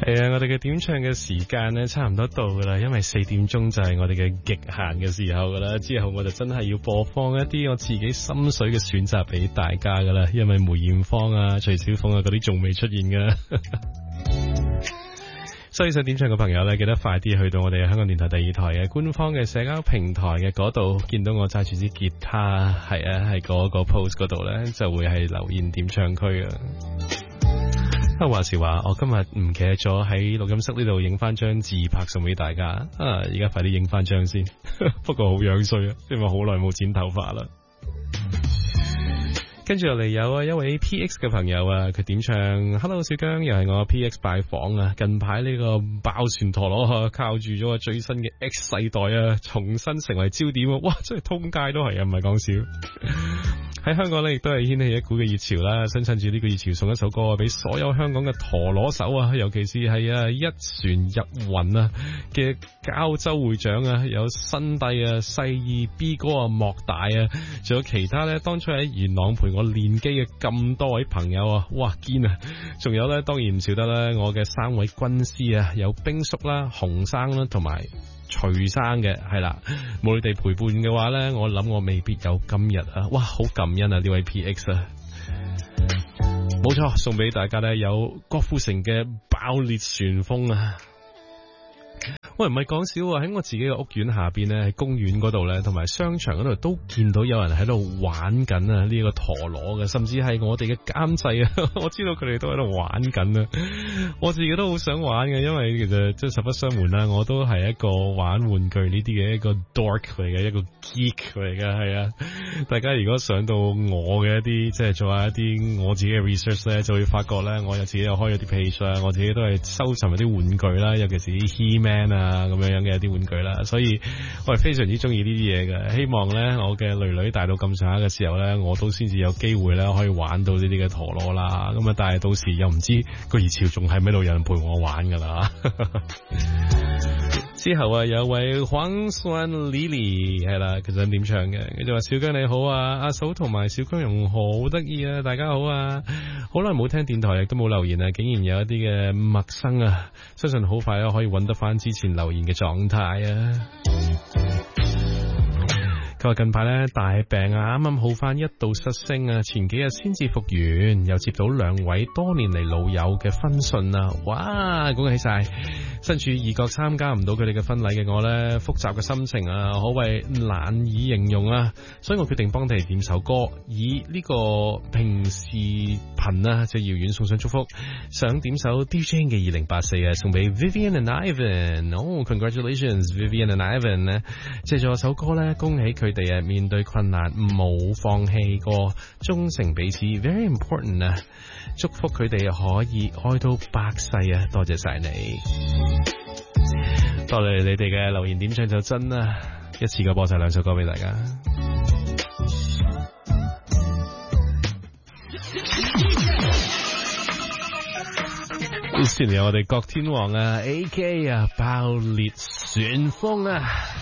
係啊，我哋嘅點唱嘅時間咧差唔多到噶啦，因為4點鐘就係我哋嘅極限嘅時候噶啦。之後我就真係要播放一啲我自己心水嘅選擇俾大家噶啦，因為梅艷芳啊、徐小鳳啊嗰啲仲未出現噶。所以想點唱嘅朋友咧，記得快啲去到我哋香港電台第2台嘅官方嘅社交平台嘅嗰度，見到我揸住支吉他，係啊，係嗰個 post 嗰度咧，就會係留言點唱區啊。話時話，我今日唔記得咗喺錄音室呢度影翻張自拍送俾大家啊！而家快啲影翻張先，不過好樣衰啊，因為好耐冇剪頭髮啦。跟住落嚟有一位 PX 嘅朋友啊，佢點唱 Hello 小姜，又係我 PX 拜訪啊。近排呢個爆旋陀螺靠住咗個最新嘅 X 世代啊，重新成為焦點啊！哇，真係通街都係啊，唔係講笑。喺香港呢，亦都係掀起一股嘅熱潮啦。想趁住呢個熱潮，送一首歌俾所有香港嘅陀螺手啊，尤其是係一船入雲啊嘅膠州會長啊，有新帝啊、細二 B 哥啊、莫大啊，仲有其他呢，當初喺元朗陪我練機嘅咁多位朋友啊，哇堅啊！仲有呢，當然唔少得啦，我嘅3位軍師啊，有冰叔啦、洪生啦，同埋徐生嘅，係啦，冇你哋陪伴嘅話呢，我諗我未必有今日啊！哇，好感恩啊呢位 PX 啊！冇錯，送俾大家呢，有郭富城嘅爆裂旋風啊！喂，唔係講笑啊！喺我自己嘅屋苑下邊咧，喺公園嗰度咧，同埋商場嗰度都見到有人喺度玩緊啊！呢個陀螺嘅，甚至係我哋嘅監製啊，我知道佢哋都喺度玩緊啊！我自己都好想玩嘅，因為其實即係實不相瞞啦，我都係一個玩玩具呢啲嘅一個 dork 嚟嘅，一個 geek 嚟嘅，係啊！大家如果上到我嘅一啲即係做下一啲我自己嘅 research 咧，就會發覺咧，我有自己有開咗啲 page 啦，我自己都係收集一啲玩具啦，尤其是啲 He-Man 啊咁樣嘅一啲玩具啦，所以我係非常之中意呢啲嘢嘅。希望咧我嘅女女大到咁上下嘅時候咧，我都先至有機會咧可以玩到呢啲嘅陀螺啦。咁啊，但係到時又唔知個熱潮仲喺咩度，有人陪我玩噶啦。之後啊，有位黃酸 Lily 係啦，佢想點唱嘅，佢就話小姜你好啊，阿嫂同埋小姜蓉好得意啊，大家好啊，好耐冇聽電台亦都冇留言啊，竟然有一啲嘅陌生啊，相信好快可以揾得翻之前留言嘅狀態啊。佢話近排咧大病啊，啱啱好翻，一度失聲啊，前幾日先至復原，又接到2位多年嚟老友嘅婚訊啊，哇，恭喜晒！身處異國參加唔到佢哋嘅婚禮嘅我咧，複雜嘅心情啊，可謂難以形容啊，所以我決定幫佢哋點首歌，以呢個平時頻啊，即係遙遠送上祝福，想點首 DJ 嘅2084啊，送俾 Vivian and Ivan， 哦 ，congratulations Vivian and Ivan 咧，借助首歌咧，恭喜佢哋啊面對困難冇放棄過，忠誠彼此 very important 啊，祝福佢哋可以愛到百世啊，多謝晒你，多謝你哋嘅留言點唱就真啦，一次過播晒2首歌俾大家。先嚟我哋郭天王啊 AK 啊爆裂旋風啊！